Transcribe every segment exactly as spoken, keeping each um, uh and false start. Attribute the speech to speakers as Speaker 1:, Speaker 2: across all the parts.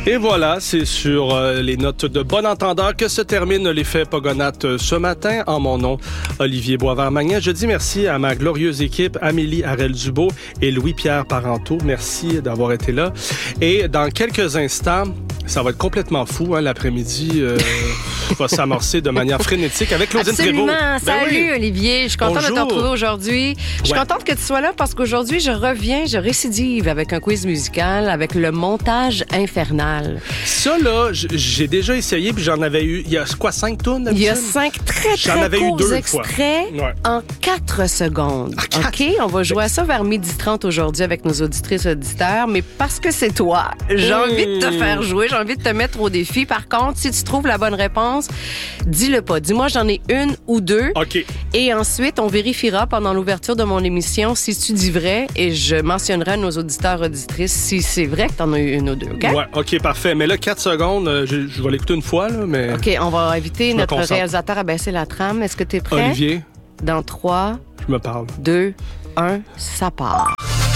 Speaker 1: Et voilà, c'est sur euh, les notes de bon entendeur que se termine l'effet Pogonates ce matin. En mon nom, Olivier Boisvert-Magnan. Je dis merci à ma glorieuse équipe, Amélie Harel-Dubo et Louis-Pierre Parenteau. Merci d'avoir été là. Et dans quelques instants, ça va être complètement fou, hein, l'après-midi euh, va s'amorcer de manière frénétique avec Claudine Prévost.
Speaker 2: Absolument. Salut, ben oui. Olivier. Je suis contente
Speaker 1: Bonjour.
Speaker 2: de te retrouver aujourd'hui. Je suis
Speaker 1: Ouais.
Speaker 2: contente que tu sois là parce qu'aujourd'hui, je reviens, je récidive avec un quiz musical, avec le montage infernal.
Speaker 1: Ça, là, j- j'ai déjà essayé, puis j'en avais eu, il y a quoi, cinq tours?
Speaker 2: Il y a cinq très,
Speaker 1: J'en
Speaker 2: très
Speaker 1: avais eu
Speaker 2: courts
Speaker 1: deux
Speaker 2: extraits
Speaker 1: fois. Ouais.
Speaker 2: en quatre secondes.
Speaker 1: Ah, quatre?
Speaker 2: OK? On va jouer à ça vers midi trente aujourd'hui avec nos auditrices et auditeurs, mais parce que c'est toi, j'ai
Speaker 1: Mmh.
Speaker 2: envie de te faire jouer, j'ai envie de te mettre au défi. Par contre, si tu trouves la bonne réponse, dis-le pas. Dis-moi, j'en ai une ou deux.
Speaker 1: OK.
Speaker 2: Et ensuite, on vérifiera pendant l'ouverture de mon émission si tu dis vrai et je mentionnerai à nos auditeurs auditrices si c'est vrai que t'en as eu une ou deux, OK?
Speaker 1: Ouais, OK, parfait. Mais là, quatre secondes, euh, je, je vais l'écouter une fois, là, mais...
Speaker 2: OK, on va inviter
Speaker 1: Je me
Speaker 2: notre
Speaker 1: concentre.
Speaker 2: réalisateur à baisser la trame. Est-ce que t'es prêt?
Speaker 1: Olivier,
Speaker 2: Dans trois,
Speaker 1: je me parle.
Speaker 2: deux, un, ça part.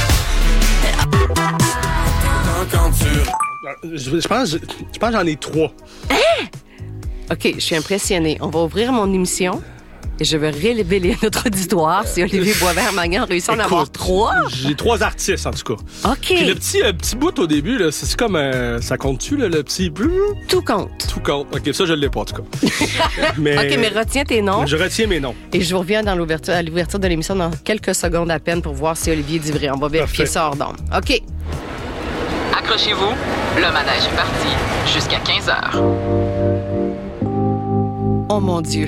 Speaker 1: Je, je pense, je, je pense que j'en ai trois.
Speaker 2: OK, je suis impressionnée. On va ouvrir mon émission et je vais révéler à notre auditoire si Olivier Boisvert-Magnan réussit à en avoir
Speaker 1: Écoute,
Speaker 2: trois.
Speaker 1: J'ai trois artistes, en tout cas.
Speaker 2: OK,
Speaker 1: Puis le petit, euh, petit bout au début, là, c'est c'est comme... euh, ça compte-tu, là, le petit...
Speaker 2: tout compte.
Speaker 1: Tout compte. OK, ça, je l'ai pas, en tout cas. mais,
Speaker 2: OK, mais retiens tes noms.
Speaker 1: Je retiens mes noms.
Speaker 2: Et je vous reviens dans l'ouverture, à l'ouverture de l'émission dans quelques secondes à peine pour voir si Olivier dit vrai. On va vérifier
Speaker 1: Parfait.
Speaker 2: ça hors d'onde. OK.
Speaker 3: Accrochez-vous, le manège est parti jusqu'à quinze heures.
Speaker 2: Oh mon Dieu.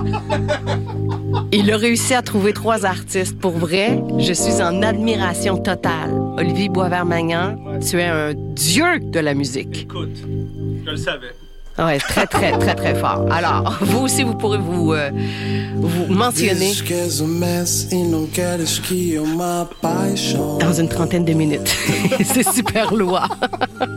Speaker 2: Il a réussi à trouver trois artistes. Pour vrai, je suis en admiration totale. Olivier Boisvert-Magnan, tu es un dieu de la musique.
Speaker 1: Écoute, je le savais.
Speaker 2: Ouais, très, très, très, très fort. Alors, vous aussi, vous pourrez vous, euh, vous mentionner dans une trentaine de minutes. C'est super lourd.